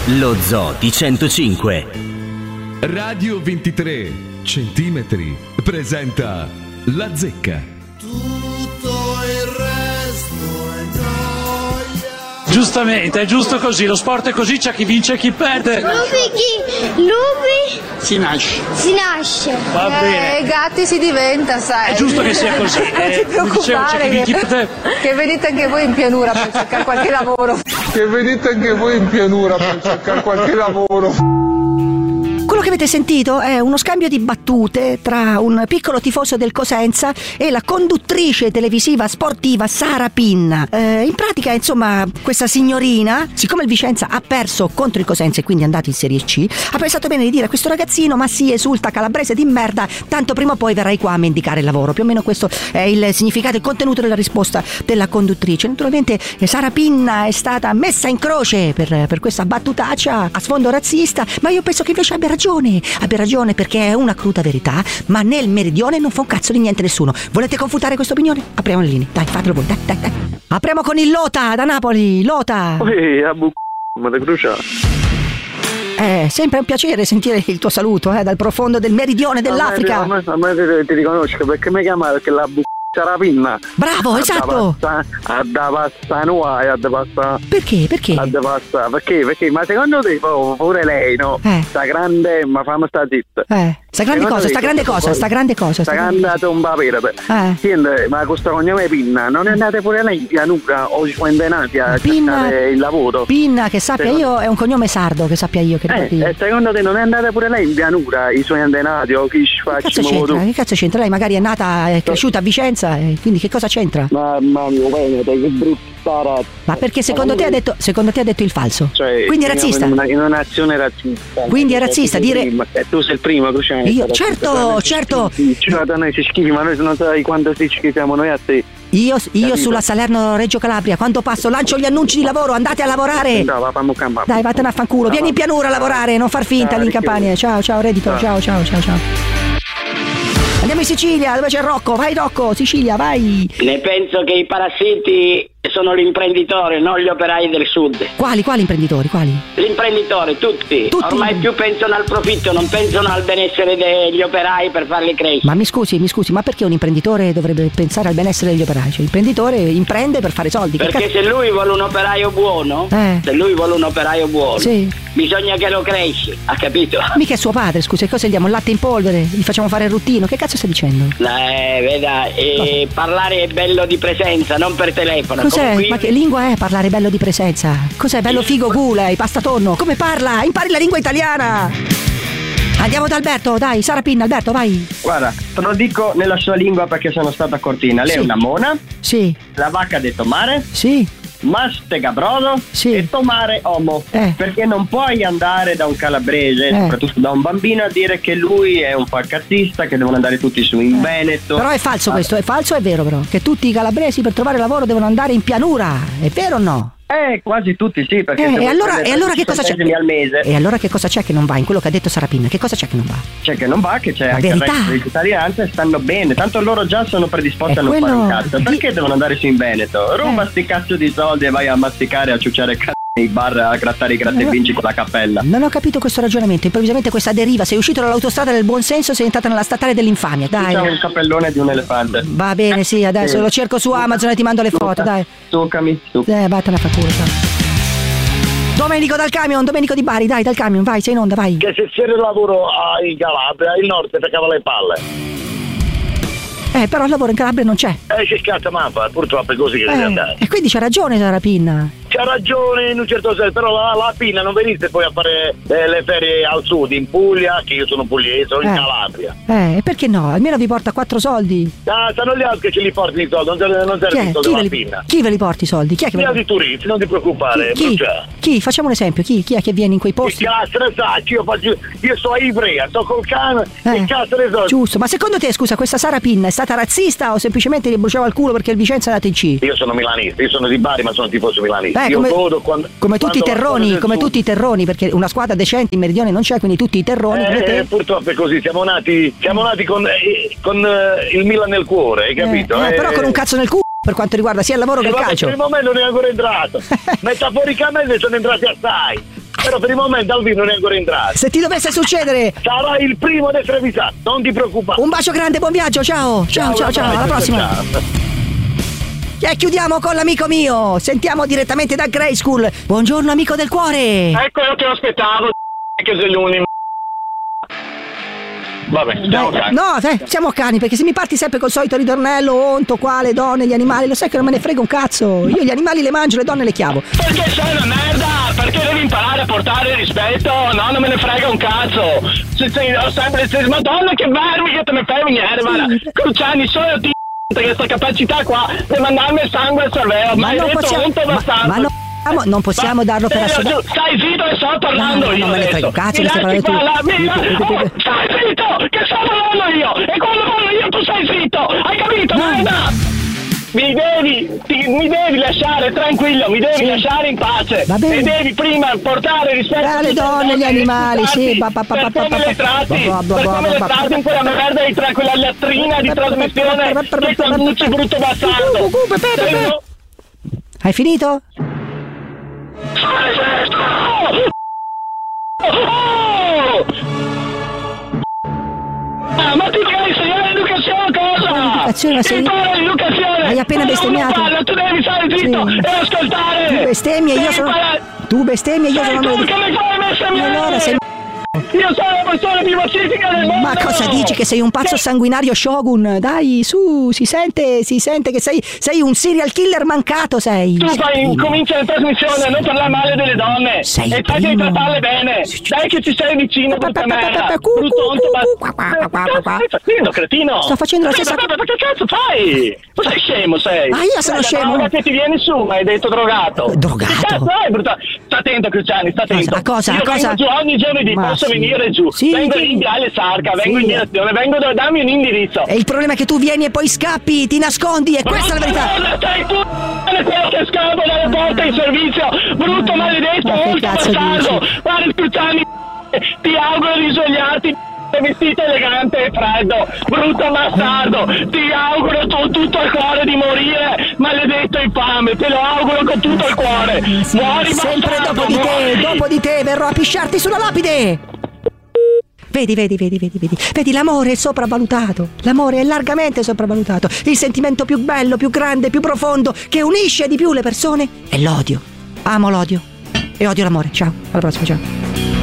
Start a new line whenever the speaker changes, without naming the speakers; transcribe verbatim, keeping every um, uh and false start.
Lo Zoo di centocinque.
Radio ventitré centimetri presenta La Zecca.
Tutto il resto è noia.
Giustamente, è giusto così, lo sport è così, c'è chi vince e chi perde.
Lupi chi? Lupi?
Si nasce.
Si nasce.
Va bene.
Eh, gatti si diventa, sai.
È giusto che sia così.
Non
Eh,
ti
come dicevo, c'è chi
preoccupare
vince
che,
chi perde.
che venite anche voi in pianura per cercare qualche lavoro.
Che venite anche voi in pianura per cercare qualche lavoro.
Quello che avete sentito è uno scambio di battute tra un piccolo tifoso del Cosenza e la conduttrice televisiva sportiva Sara Pinna. Eh, in pratica, insomma, questa signorina, siccome il Vicenza ha perso contro il Cosenza e quindi è andato in Serie C, ha pensato bene di dire a questo ragazzino: ma sì, esulta calabrese di merda, tanto prima o poi verrai qua a mendicare il lavoro. Più o meno questo è il significato e il contenuto della risposta della conduttrice. Naturalmente Sara Pinna è stata messa in croce per, per questa battutaccia a sfondo razzista, ma io penso che invece abbia ragione. Abbia ragione, perché è una cruda verità, ma nel meridione non fa un cazzo di niente nessuno. Volete confutare questa opinione? Apriamo le linee, dai, fatelo voi, dai, dai, dai. Apriamo con il Lota da Napoli. Lota.
Ehi, a bu... ma da cruciale.
È sempre un piacere sentire il tuo saluto, eh, dal profondo del meridione dell'Africa.
A me, a me, a me ti riconosco perché mi chiama perché la bu... Sara Pinna.
Bravo, esatto.
A da pasta nuova e a da pasta.
Perché? Perché?
A da pasta. Perché? Perché? Ma secondo te pure lei, no?
Eh.
Sta grande, ma fammi sta zitta.
Eh. Sta grande cosa, sta grande cosa, sta grande cosa.
Sta grande tomba verde.
Eh.
Senti, ma questo cognome Pinna, non è andate pure lei in pianura o si fuendenati a
Pinna,
cercare il lavoro?
Pinna, che sappia
secondo...
io, è un cognome sardo, che sappia io. Che
eh, e secondo te non è andata pure lei in pianura, i suoi antenati o chi
Che cazzo
facciamo
c'entra?
tu?
Che cazzo c'entra? Lei magari è nata, è cresciuta a Vicenza, e quindi che cosa c'entra?
Mamma mia, che brutta razza.
Ma perché secondo te ha detto, secondo te ha detto il falso?
Cioè,
quindi è razzista?
In, una, in un'azione razzista.
Quindi è razzista dire...
E tu sei il primo, Cruciani.
Io, certo, certo.
Da noi si schifi, ma noi non sai quanto si schifiamo noi a te.
Io, io sulla Salerno Reggio Calabria, quando passo lancio gli annunci di lavoro, andate a lavorare.
No,
dai, vattene a fanculo, vieni in pianura a lavorare, non far finta lì in Campania. Ciao, ciao, Reddito, ciao, ciao, ciao, ciao. Andiamo in Sicilia, dove c'è Rocco, vai Rocco, Sicilia, vai.
Ne penso che i parassiti sono gli imprenditori, non gli operai del sud.
Quali, quali imprenditori, quali?
Gli imprenditori, tutti.
tutti.
Ormai più pensano al profitto, non pensano al benessere degli operai per farli crescere.
Ma mi scusi, mi scusi, ma perché un imprenditore dovrebbe pensare al benessere degli operai? Cioè, l'imprenditore imprende per fare soldi.
Perché se lui vuole un operaio buono,
eh.
se lui vuole un operaio buono,
sì.
bisogna che lo cresci, ha capito?
Mica è suo padre, scusa, cosa gli diamo? Il latte in polvere? Gli facciamo fare il ruttino? Che cazzo stai dicendo?
Eh, veda, eh, parlare è bello di presenza, non per telefono.
Cos'è?
Qui...
Ma che lingua è parlare bello di presenza? Cos'è? Bello figo gula, e pasta tonno? Come parla? Impari la lingua italiana! Andiamo da Alberto, dai, Sara Pinna, Alberto, vai.
Guarda, te lo dico nella sua lingua perché sono stata cortina. Lei sì. È una mona.
Sì.
La vacca ha detto mare.
Sì.
Mastega brodo
sì.
E tomare omo
eh.
Perché non puoi andare da un calabrese, eh. soprattutto da un bambino, a dire che lui è un palcazzista, che devono andare tutti su in eh. Veneto.
Però è falso
ah.
questo, è falso o è vero però? Che tutti i calabresi per trovare lavoro devono andare in pianura, è vero o no?
Eh, quasi tutti sì, perché
eh, e allora, e allora che cosa c'è?
Al mese.
E allora che cosa c'è che non va? In quello che ha detto Sara Pinna, che cosa c'è che non va?
C'è che non va, che c'è
la
anche
verità.
il resto di cittadinanza e stanno bene, tanto loro già sono predisposti
è
a non fare un cazzo.
Di...
Perché devono andare su in Veneto? Ruba eh. sti cazzo di soldi e vai a masticare, a ciucciare cazzo nei bar, a grattare i gratta e vinci con la cappella.
Non ho capito questo ragionamento, improvvisamente questa deriva, sei uscito dall'autostrada del buon senso, sei entrata nella statale dell'infamia, dai.
C'è un cappellone di un elefante.
Va bene, sì, adesso sì. Lo cerco su Amazon e ti mando le foto, dai.
Toccami, tu.
Eh, vattene a fa culo, ciao. Domenico dal camion, Domenico di Bari, dai, dal camion, vai, sei in onda, vai.
Che se c'era il lavoro in Calabria, il nord toccava le palle.
Eh, però il lavoro in Calabria non c'è.
Eh, che scatta mappa, purtroppo è così che
eh,
deve andare.
E quindi c'ha ragione Sara Pinna.
C'ha ragione in un certo senso, però la, la Pinna non venite poi a fare eh, le ferie al sud, in Puglia, che io sono pugliese, o in
eh.
Calabria.
Eh, e perché no? Almeno vi porta quattro soldi.
Ah, sono gli altri che ce li portano i soldi, non serve, non serve i soldi della Pinna.
Chi ve li porti i soldi? Chi è che
ve li di turisti, non ti preoccupare.
Chi? Chi? chi? Facciamo un esempio, chi? Chi è che viene in quei posti?
Il cazzo sa, io faccio, io sto a Ivrea, sto col cane, eh. il cazzo ne so.
Giusto, ma secondo te, scusa, questa Sara Pinna è stata razzista o semplicemente gli bruciava il culo perché il Vicenza è andato in C?
Io sono milanista, io sono di Bari ma sono tifoso milanista.
Beh,
io
come,
godo quando,
come tutti i terroni, come tutti i terroni, perché una squadra decente in Meridione non c'è, quindi tutti i terroni.
Eh,
te...
purtroppo è così, siamo nati, siamo nati con, eh, con eh, il Milan nel cuore, hai capito?
Eh, eh,
eh,
però con un cazzo nel culo per quanto riguarda sia il lavoro che il calcio.
Per il momento non è ancora entrato. Metaforicamente sono entrati assai. Però per il momento Alvin non è ancora entrato.
Se ti dovesse succedere,
sarà il primo ad essere avvisato, non ti preoccupare.
Un bacio grande, buon viaggio, ciao. Ciao, ciao, ciao, ciao. Alla prossima.
Ciao.
E chiudiamo con l'amico mio. Sentiamo direttamente da Grey School. Buongiorno, amico del cuore.
Ecco, io che aspettavo che sei l'unico. Vabbè, siamo
Dai,
cani.
No, eh, siamo cani, perché se mi parti sempre col solito ritornello, onto, quale, donne, gli animali, lo sai che non me ne frega un cazzo. Io gli animali le mangio, le donne le chiavo.
Perché sei una merda? Perché devi imparare a portare rispetto? No, non me ne frega un cazzo. Se sei ho sempre se, Madonna che vermi che te ne fai venire, guarda. Cruciani, solo ti questa capacità qua per mandarmi il sangue al cervello. Ma, ma non possiamo, ma, ma
no, non possiamo darlo per assoluto.
Stai zitto che sto parlando
no, no,
io.
Non me ne frega un cazzo,
mi
stai parlando tu.
Oh, stai zitto che sto parlando io. E quando parlo io tu stai zitto. Hai capito? No. Merda! Mi devi, ti, mi devi lasciare tranquillo, mi devi sì. lasciare in pace. E devi prima portare rispetto
alle donne, gli animali, sì. Pa, pa, pa,
per come le tratti, per come le tratti in quella merda di tra quella latrina di trasmissione che conduce brutto bastardo.
Hai finito?
Ah, ma tu devi insegnare l'educazione cosa?
L'educazione, ma sei...
Impara l'educazione!
Hai appena bestemmiato?
Parla, tu devi stare zitto sì. e ascoltare!
Tu bestemmi e io sono...
Impara...
Tu bestemmi e io
sei
sono...
tu che mi fai bestemmiare!
Allora sei...
Io sono la persona più pacifica del mondo!
Ma cosa dici, che sei un pazzo sanguinario Shogun? Dai, su, si sente, si sente che sei, sei un serial killer mancato, sei.
Tu fai, comincia la trasmissione a non parlare male delle donne.
Sei
e fai di trattarle bene. Dai che ci sei vicino, brutta merda. Stai facendo, cretino?
Sto facendo la stessa
cosa. Ma che cazzo fai? Ma sei scemo, sei?
Ah, io sono scemo?
Ma che ti vieni su, ma hai detto drogato.
Drogato?
Che cazzo è, brutta? Sta attento, Cruciani, sta attento.
A cosa?
Io
a cosa?
vengo giù ogni giovedì, posso venire giù.
Sì,
vengo
sì.
in Viale Sarca, vengo
sì.
in direzione, vengo da dammi un indirizzo.
E il problema è che tu vieni e poi scappi, ti nascondi, e questa è la verità.
Ma sei tu quello che scappa dalla porta in servizio, brutto maledetto, molto bastardo. Guarda, Cruciani, ti auguro di svegliarti vestito elegante e freddo, brutto bastardo, ti auguro con tutto il cuore di morire, maledetto infame, te lo auguro con tutto il cuore. Muori,
sempre
bastardo,
dopo di
muori.
te, dopo di te verrò a pisciarti sulla lapide. Vedi, vedi, vedi, vedi, vedi, vedi, l'amore è sopravvalutato, l'amore è largamente sopravvalutato, il sentimento più bello, più grande, più profondo, che unisce di più le persone è l'odio. Amo l'odio e odio l'amore. Ciao, alla prossima, ciao.